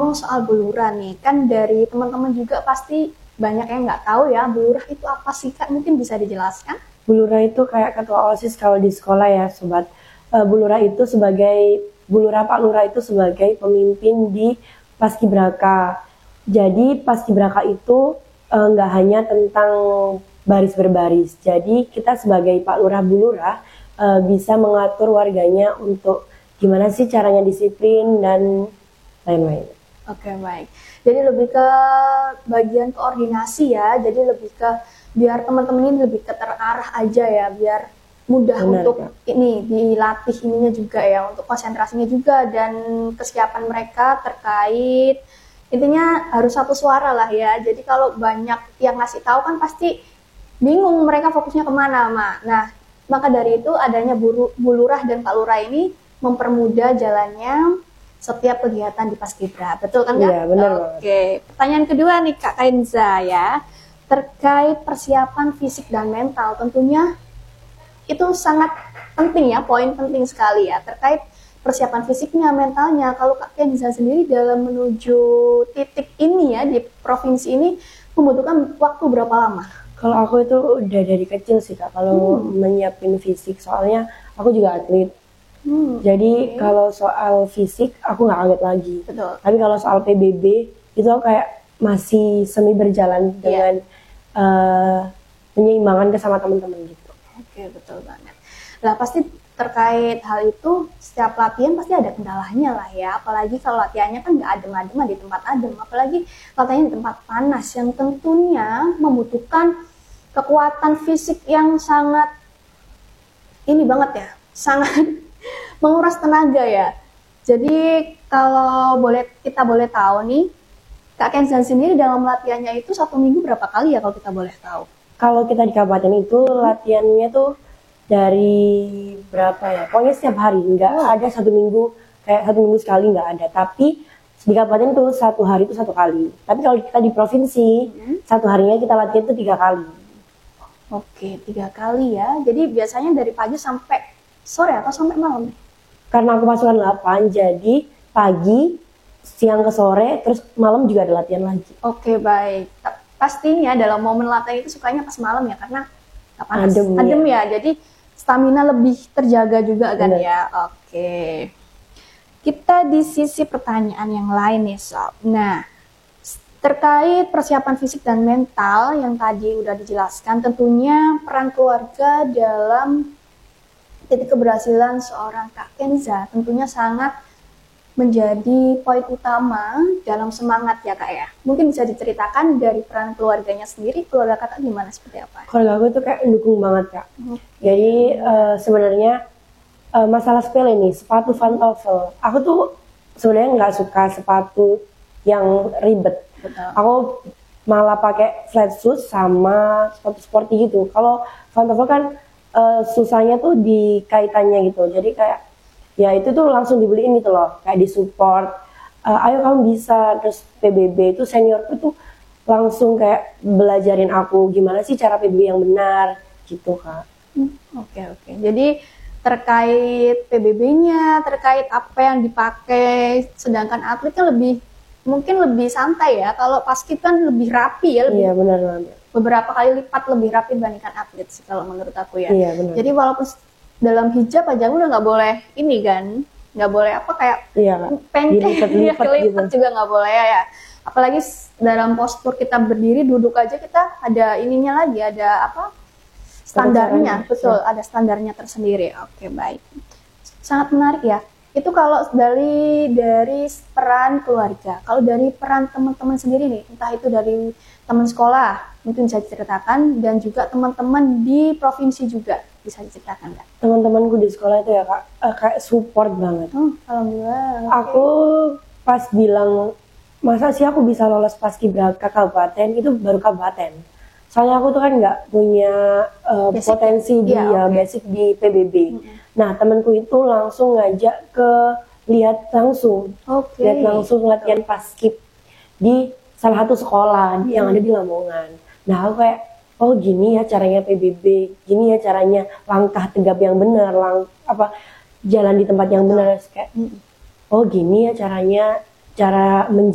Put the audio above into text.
ngomong soal Blura nih, kan dari teman-teman juga pasti banyak yang nggak tahu ya, Blura itu apa sih Kak? Mungkin bisa dijelaskan? Blura itu kayak ketua OSIS kalau di sekolah ya sobat. Blura itu sebagai Pak Lurah itu sebagai pemimpin di Paskibraka. Jadi Paskibraka itu nggak hanya tentang baris berbaris. Jadi kita sebagai Pak Lurah Bu Lurah bisa mengatur warganya untuk gimana sih caranya disiplin dan lain-lain. Oke, baik. Jadi lebih ke bagian koordinasi ya. Jadi lebih ke biar teman-teman ini lebih ke terarah aja ya, biar mudah Benar, untuk Kak. ini dilatih ininya juga ya, untuk konsentrasinya juga dan kesiapan mereka terkait intinya harus satu suara lah ya. Jadi kalau banyak yang ngasih tahu kan pasti bingung mereka fokusnya kemana, Mak. Nah, maka dari itu adanya Bu Lurah dan Pak Lurah ini mempermudah jalannya setiap kegiatan di Paskibra. Betul kan, Kak? Iya, benar banget. Oke. Pertanyaan kedua nih, Kak Kenza ya. Terkait persiapan fisik dan mental, tentunya itu sangat penting ya, poin penting sekali ya. Terkait persiapan fisiknya, mentalnya. Kalau Kak Kenza sendiri dalam menuju titik ini ya, di provinsi ini, membutuhkan waktu berapa lama? Kalau aku itu udah dari kecil sih Kak, kalau menyiapin fisik, soalnya aku juga atlet. Jadi Oke. kalau soal fisik aku nggak kaget lagi. Betul. Tapi kalau soal PBB itu aku kayak masih semi berjalan dengan menyeimbangkan ke sama teman-teman gitu. Oke, betul banget. Lah pasti terkait hal itu setiap latihan pasti ada kendalanya lah ya. Apalagi kalau latihannya kan nggak adem-adem di tempat adem. Apalagi latihannya di tempat panas yang tentunya membutuhkan kekuatan fisik yang sangat ini banget ya, sangat menguras tenaga ya. Jadi kalau kita boleh tahu nih, Kak Kenzan sendiri dalam latihannya itu 1 minggu berapa kali ya kalau kita boleh tahu? Kalau kita di kabupaten itu latihannya tuh dari berapa ya? Pokoknya setiap hari, nggak ada 1 minggu kayak 1 minggu sekali nggak ada. Tapi di kabupaten tuh 1 hari itu 1 kali. Tapi kalau kita di provinsi 1 harinya kita latihan tuh 3 kali. Oke, 3 kali ya. Jadi biasanya dari pagi sampai sore atau sampai malam? Karena aku pasukan 8, jadi pagi, siang ke sore, terus malam juga ada latihan lagi. Oke, baik. Pastinya dalam momen latihan itu sukanya pas malam ya, karena nggak panas. Adem ya, jadi stamina lebih terjaga juga kan. Bener. Ya. Oke. Kita di sisi pertanyaan yang lain nih, Sob. Nah, terkait persiapan fisik dan mental yang tadi udah dijelaskan, tentunya peran keluarga dalam titik keberhasilan seorang Kak Kenza tentunya sangat menjadi poin utama dalam semangat ya Kak ya. Mungkin bisa diceritakan dari peran keluarganya sendiri, keluarga Kakak gimana, seperti apa? Keluarga aku tuh kayak mendukung banget Kak. Jadi sebenarnya masalah sepele nih, sepatu pantofel. Aku tuh sebenarnya nggak suka sepatu yang ribet. Betul. Aku malah pakai flat shoes sama sepatu sporty gitu. Kalau pantofel kan susahnya tuh di kaitannya gitu. Jadi kayak ya itu tuh langsung dibeliin gitu loh, kayak disupport. Ayo kamu bisa. Terus PBB itu seniorku tuh langsung kayak belajarin aku gimana sih cara PBB yang benar gitu Kak. Oke. Jadi terkait PBB-nya, terkait apa yang dipakai, sedangkan atletnya mungkin lebih santai ya. Kalau paskib kan lebih rapi ya, Iya benar banget. Beberapa kali lipat lebih rapi dibandingkan atlet sih kalau menurut aku ya. Iya benar. Jadi walaupun dalam hijab aja udah nggak boleh ini kan, nggak boleh apa kayak pendek, dilipat juga nggak boleh ya. Apalagi dalam postur kita berdiri, duduk aja kita ada ininya lagi, ada apa? Standarnya, betul, ada standarnya tersendiri. Oke, baik. Sangat menarik ya. Itu kalau dari peran keluarga. Kalau dari peran teman-teman sendiri nih, entah itu dari teman sekolah, mungkin bisa diceritakan, dan juga teman-teman di provinsi juga bisa diceritakan Kak? Teman-temanku di sekolah itu ya Kak, kayak support banget. Alhamdulillah. Aku pas bilang, masa sih aku bisa lolos Paskibraka kabupaten, itu baru kabupaten. Soalnya aku tuh kan nggak punya potensi basic di PBB. Nah temanku itu langsung ngajak ke lihat langsung latihan paskib di salah satu sekolah yang ada di Lamongan. Nah aku kayak, oh gini ya caranya PBB, gini ya caranya langkah tegap yang benar, jalan di tempat yang benar. Kayak, oh gini ya caranya, cara